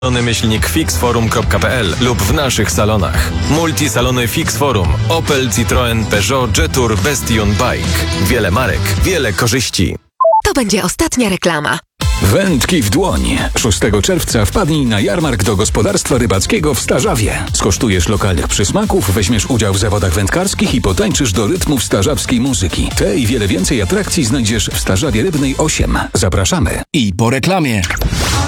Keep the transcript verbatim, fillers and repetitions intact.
myślnik fixforum kropka p l lub w naszych salonach. Multisalony Fixforum. Opel, Citroen, Peugeot, Jetour, Bastion, Bike. Wiele marek, wiele korzyści. To będzie ostatnia reklama. Wędki w dłoń. szóstego czerwca wpadnij na jarmark do gospodarstwa rybackiego w Starzawie. Skosztujesz lokalnych przysmaków, weźmiesz udział w zawodach wędkarskich i potańczysz do rytmów starzawskiej muzyki. Te i wiele więcej atrakcji znajdziesz w Starzawie Rybnej osiem. Zapraszamy. I po reklamie.